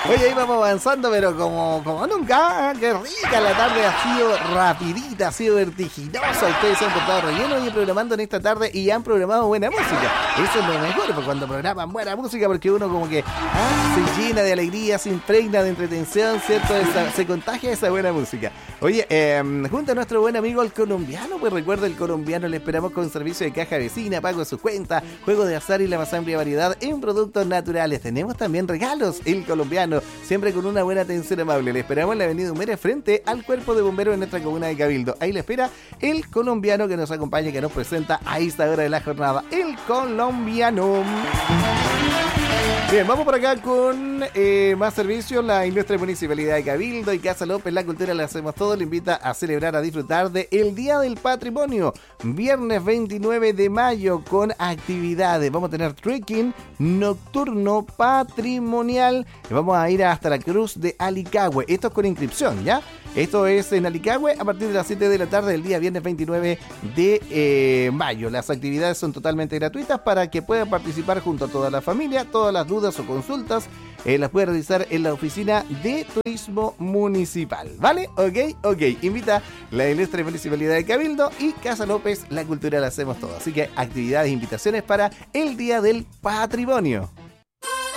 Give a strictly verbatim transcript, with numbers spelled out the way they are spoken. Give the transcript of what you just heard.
Oye, ahí vamos avanzando, pero como, como nunca. ¡Qué rica! La tarde ha sido rapidita, ha sido vertiginosa. Ustedes se han portado relleno y programando en esta tarde y han programado buena música. Eso es lo mejor, porque cuando programan buena música, porque uno como que ah, se llena de alegría, se impregna de entretención, ¿cierto? Esa, se contagia esa buena música. Oye, eh, junto a nuestro buen amigo el colombiano, pues recuerda el colombiano, le esperamos con servicio de caja vecina, pago de sus cuentas, juego de azar y la más amplia variedad en productos naturales. Tenemos también regalos, el colombiano, siempre con una buena atención amable. Le esperamos en la avenida Humera frente al cuerpo de bomberos en nuestra comuna de Cabildo. Ahí le espera el colombiano que nos acompaña y que nos presenta a esta hora de la jornada. El colombiano. Bien, vamos por acá con eh, más servicios. La Ilustre Municipalidad de Cabildo y Casa López, la cultura la hacemos todo, le invita a celebrar, a disfrutar de el Día del Patrimonio, viernes veintinueve de mayo, con actividades. Vamos a tener trekking nocturno patrimonial. Vamos a ir hasta la Cruz de Alicagüe. Esto es con inscripción, ¿ya? Esto es en Alicagüe a partir de las siete de la tarde del día viernes veintinueve de eh, mayo. Las actividades son totalmente gratuitas para que puedan participar junto a toda la familia. Todas las dudas o consultas eh, las puede realizar en la oficina de turismo municipal. ¿Vale? Ok, ok. Invita la Ilustre Municipalidad de Cabildo y Casa López, la cultura la hacemos todo. Así que actividades e invitaciones para el Día del Patrimonio.